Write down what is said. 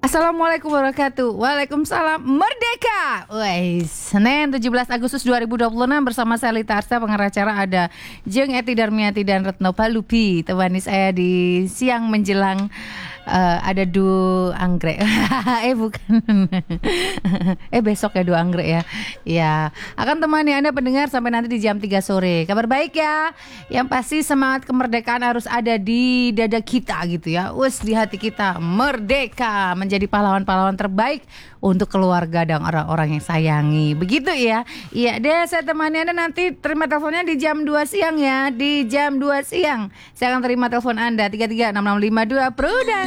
Assalamualaikum warahmatullahi wabarakatuh. Waalaikumsalam. Merdeka. Senin 17 Agustus 2026 bersama saya Lita Arsa, pengacara ada Jeng Eti Darmiati dan Retno Palupi. Temani saya di siang menjelang ada dua anggrek. Bukan. Besok ya dua anggrek ya. Ya, akan temani Anda pendengar sampai nanti di jam 3 sore. Kabar baik ya. Yang pasti semangat kemerdekaan harus ada di dada kita gitu ya. Di hati kita merdeka, menjadi pahlawan-pahlawan terbaik untuk keluarga dan orang-orang yang sayangi. Begitu ya. Iya deh, saya temani Anda nanti, terima teleponnya di jam 2 siang ya. Di jam 2 siang saya akan terima telepon Anda 336652 Prudence.